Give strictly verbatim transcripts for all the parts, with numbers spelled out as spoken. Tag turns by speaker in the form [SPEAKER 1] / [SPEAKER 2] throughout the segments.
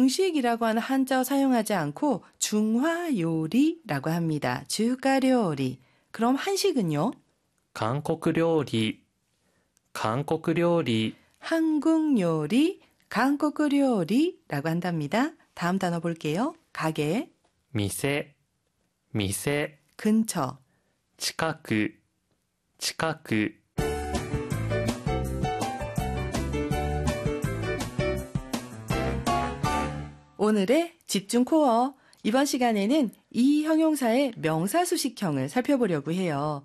[SPEAKER 1] 중식이라고 하는 한자어 사용하지 않고 중화요리라고 합니다. 중화요리. 그럼 한식은요?
[SPEAKER 2] 韓国料理、韓国料理、
[SPEAKER 1] 한국 요리, 한국 요리라고 한답니다. 다음 단어 볼게요. 가게,
[SPEAKER 2] 店、店、
[SPEAKER 1] 근처,
[SPEAKER 2] 近く、近く、
[SPEAKER 1] 오늘의 집중 코어. 이번 시간에는 이 형용사의 명사수식형을 살펴보려고 해요.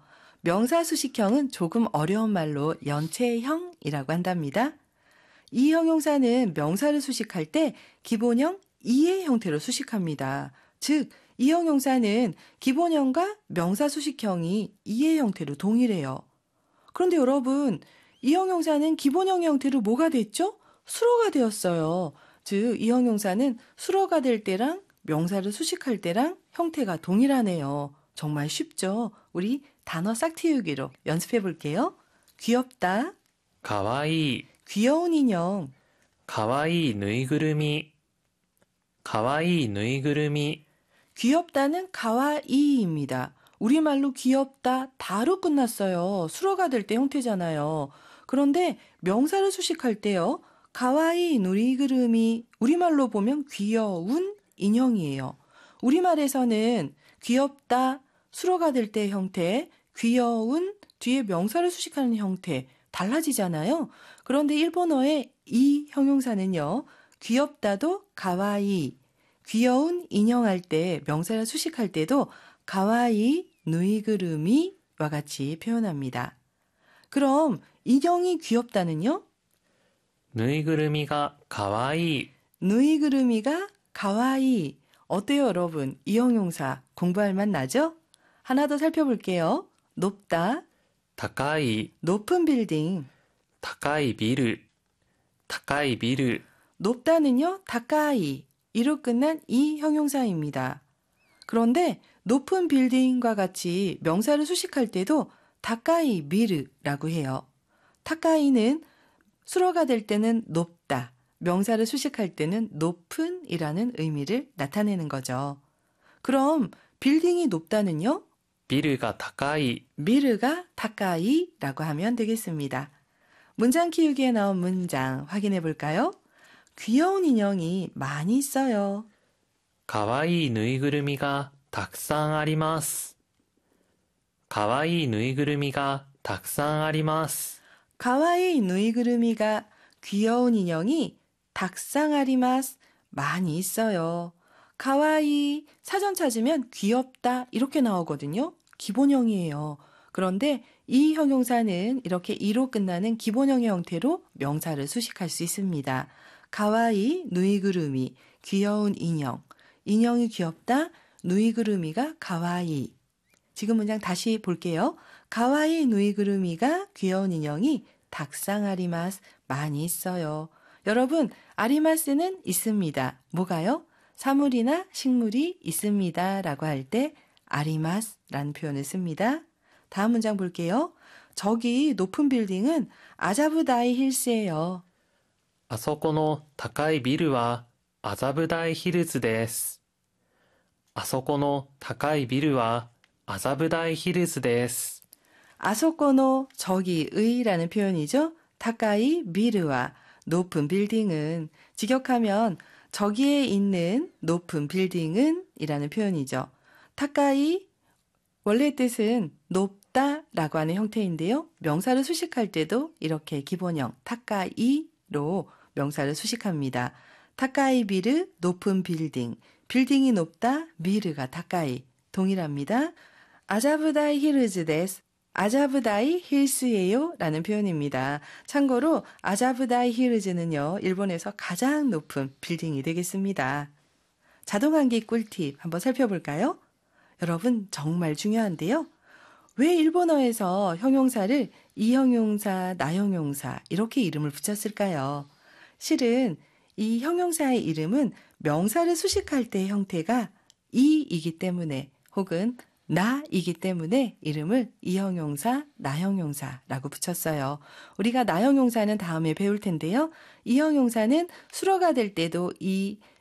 [SPEAKER 1] 명사수식형은 조금 어려운 말로 연체형이라고 한답니다. 이 형용사는 명사를 수식할 때 기본형 이의 형태로 수식합니다. 즉, 이 형용사는 기본형과 명사수식형이 이의 형태로 동일해요. 그런데 여러분, 이 형용사는 기본형 형태로 뭐가 됐죠? 수로가 되었어요. 즉, 이 형용사는 수로가 될 때랑 명사를 수식할 때랑 형태가 동일하네요. 정말 쉽죠? 우리 단어 싹틔우기로 연습해 볼게요. 귀엽다,
[SPEAKER 2] かわいい、
[SPEAKER 1] 귀여운 인형,
[SPEAKER 2] かわいいぬいぐるみ、かわいいぬいぐるみ、
[SPEAKER 1] 귀엽다는 가와이입니다. 우리말로 귀엽다, 다로 끝났어요. 수로가 될 때 형태잖아요. 그런데 명사를 수식할 때요. 가와이 누이그루미, 우리말로 보면 귀여운 인형이에요. 우리말에서는 귀엽다, 수로가 될 때 형태, 귀여운 뒤에 명사를 수식하는 형태 달라지잖아요. 그런데 일본어의 이 형용사는요. 귀엽다도 가와이, 귀여운 인형 할 때 명사를 수식할 때도 가와이 누이그루미와 같이 표현합니다. 그럼 인형이 귀엽다는요?
[SPEAKER 2] ぬいぐるみがかわいい、
[SPEAKER 1] 누이그루미가 가와이. 어때요, 여러분? 이 형용사 공부할 맛 나죠? 하나 더 살펴볼게요. 높다,
[SPEAKER 2] 高い、
[SPEAKER 1] 높은 빌딩.
[SPEAKER 2] 高いビル、高いビル、
[SPEAKER 1] 높다는요, 다카이. 이로 끝난 이 형용사입니다. 그런데 높은 빌딩과 같이 명사를 수식할 때도 다카이 비르라고 해요. 다카이는 수로가 될 때는 높다, 명사를 수식할 때는 높은이라는 의미를 나타내는 거죠. 그럼 빌딩이 높다는요?
[SPEAKER 2] ビルが高い、
[SPEAKER 1] 비르가 다카이라고 하면 되겠습니다. 문장 키우기에 나온 문장 확인해 볼까요? 귀여운 인형이 많이 있어요.
[SPEAKER 2] かわいいぬいぐるみがたくさんあります。かわいいぬいぐるみがたくさんあります。
[SPEAKER 1] 가와이 누이그루미가 귀여운 인형이 닭상아리마스 많이 있어요. 가와이 사전 찾으면 귀엽다 이렇게 나오거든요. 기본형이에요. 그런데 이 형용사는 이렇게 이로 끝나는 기본형의 형태로 명사를 수식할 수 있습니다. 가와이 누이그루미, 귀여운 인형. 인형이 귀엽다, 누이그루미가 가와이. 지금 문장 다시 볼게요. 가와이 누이그루미가 귀여운 인형이 닭상아리마스 많이 있어요. 여러분, 아리마스는 있습니다. 뭐가요? 사물이나 식물이 있습니다 라고 할 때 아리마스라는 표현을 씁니다. 다음 문장 볼게요. 저기 높은 빌딩은 아자부다이 힐스예요.
[SPEAKER 2] あそこの高いビルは麻布台ヒルズです。あそこの高いビルは麻布台ヒルズです。
[SPEAKER 1] 아소코노 저기의라는 표현이죠. 타카이 비르와 높은 빌딩은 직역하면 저기에 있는 높은 빌딩은 이라는 표현이죠. 타카이 원래 뜻은 높다라고 하는 형태인데요. 명사를 수식할 때도 이렇게 기본형 타카이로 명사를 수식합니다. 타카이 비르 높은 빌딩, 빌딩이 높다, 비르가 타카이 동일합니다. 아자부다이 히르즈 데스, 아자부다이 힐스예요 라는 표현입니다. 참고로 아자부다이 힐즈는요, 일본에서 가장 높은 빌딩이 되겠습니다. 자동환기 꿀팁 한번 살펴볼까요? 여러분 정말 중요한데요. 왜 일본어에서 형용사를 이형용사, 나형용사 이렇게 이름을 붙였을까요? 실은 이 형용사의 이름은 명사를 수식할 때의 형태가 이이기 때문에 혹은 나이기 때문에 이름을 이형용사, 나형용사라고 붙였어요. 우리가 나형용사는 다음에 배울 텐데요. 이형용사는 수로가 될 때도 이